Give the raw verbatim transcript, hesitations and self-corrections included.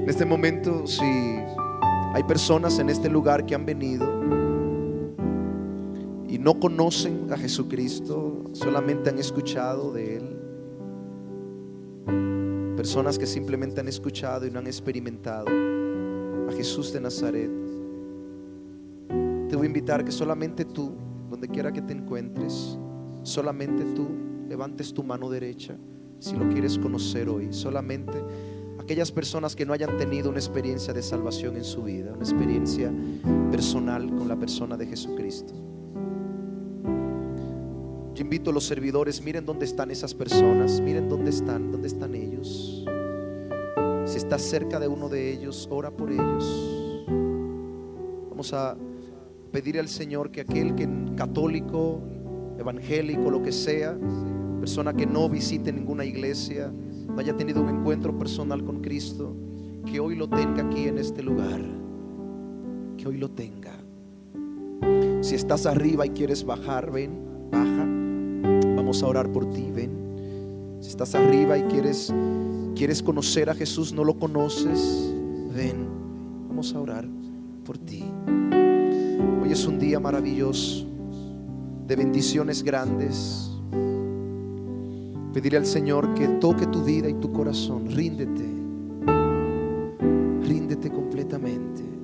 En este momento, si hay personas en este lugar que han venido y no conocen a Jesucristo, solamente han escuchado de Él, personas que simplemente han escuchado y no han experimentado a Jesús de Nazaret, te voy a invitar que solamente tú, donde quiera que te encuentres, solamente tú levantes tu mano derecha si lo quieres conocer hoy. Solamente aquellas personas que no hayan tenido una experiencia de salvación en su vida, una experiencia personal con la persona de Jesucristo. Yo invito a los servidores, miren dónde están esas personas, miren dónde están, dónde están ellos. Si estás cerca de uno de ellos, ora por ellos. Vamos a pedir al Señor que aquel que católico, evangélico, lo que sea, persona que no visite ninguna iglesia, no haya tenido un encuentro personal con Cristo, que hoy lo tenga aquí en este lugar, que hoy lo tenga. Si estás arriba y quieres bajar, ven, baja. Vamos a orar por ti, ven. Si estás arriba y quieres, quieres conocer a Jesús, no lo conoces, ven. Vamos a orar por ti. Hoy es un día maravilloso, de bendiciones grandes. Pedirle al Señor que toque tu vida y tu corazón. Ríndete, ríndete completamente.